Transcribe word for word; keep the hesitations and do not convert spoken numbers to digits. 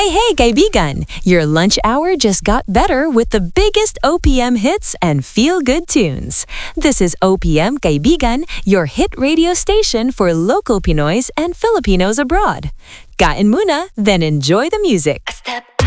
Hey, hey, kaibigan! Your lunch hour just got better with the biggest O P M hits and feel-good tunes. This is O P M Kaibigan, your hit radio station for local Pinoys and Filipinos abroad. Kain muna, then enjoy the music.